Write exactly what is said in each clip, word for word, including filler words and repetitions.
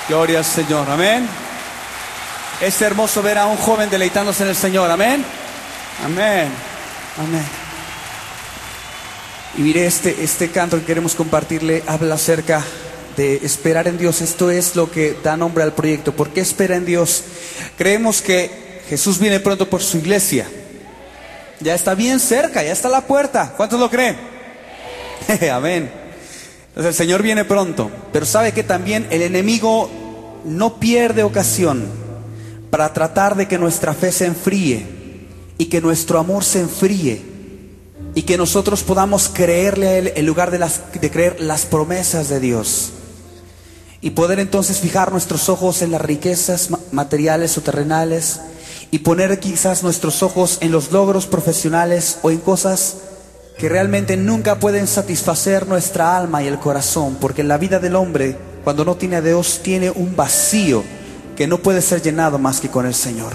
Gloria al Señor, amén. Es hermoso ver a un joven deleitándose en el Señor, amén. Amén, amén. Y mire, este, este canto que queremos compartirle habla acerca de esperar en Dios. Esto es lo que da nombre al proyecto. ¿Por qué espera en Dios? Creemos que Jesús viene pronto por su iglesia. Ya está bien cerca, ya está a la puerta. ¿Cuántos lo creen? Amén. Entonces el Señor viene pronto. Pero sabe que también el enemigo no pierde ocasión para tratar de que nuestra fe se enfríe y que nuestro amor se enfríe y que nosotros podamos creerle a Él en lugar de, las, de creer las promesas de Dios, y poder entonces fijar nuestros ojos en las riquezas materiales o terrenales y poner quizás nuestros ojos en los logros profesionales o en cosas que realmente nunca pueden satisfacer nuestra alma y el corazón, porque en la vida del hombre, cuando no tiene a Dios, tiene un vacío que no puede ser llenado más que con el Señor.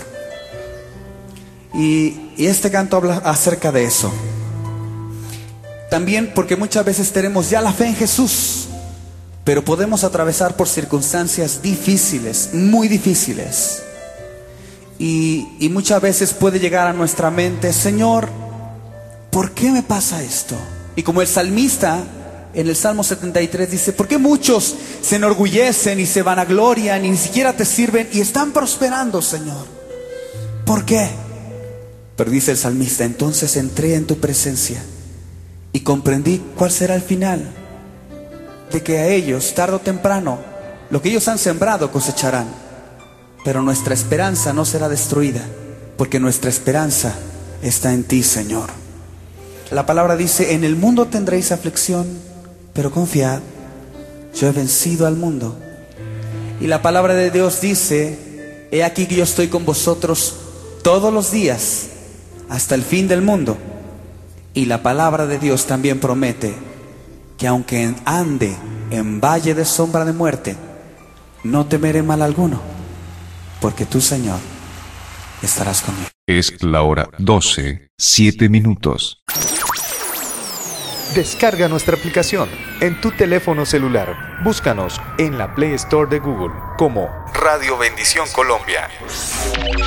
Y, y este canto habla acerca de eso. También porque muchas veces tenemos ya la fe en Jesús, pero podemos atravesar por circunstancias difíciles, muy difíciles. Y, y muchas veces puede llegar a nuestra mente: Señor, ¿por qué me pasa esto? Y como el salmista en el Salmo setenta y tres dice: ¿por qué muchos se enorgullecen y se vanaglorian y ni siquiera te sirven y están prosperando, Señor? ¿Por qué? Pero dice el salmista: entonces entré en tu presencia y comprendí cuál será el final, de que a ellos, tarde o temprano, lo que ellos han sembrado cosecharán. Pero nuestra esperanza no será destruida, porque nuestra esperanza está en ti, Señor. La palabra dice: en el mundo tendréis aflicción, pero confiad, yo he vencido al mundo. Y la palabra de Dios dice: he aquí que yo estoy con vosotros todos los días, hasta el fin del mundo. Y la palabra de Dios también promete que aunque ande en valle de sombra de muerte, no temeré mal alguno, porque tú, Señor, estarás conmigo. Es la hora doce, siete minutos. Descarga nuestra aplicación en tu teléfono celular. Búscanos en la Play Store de Google como Radio Bendición Colombia.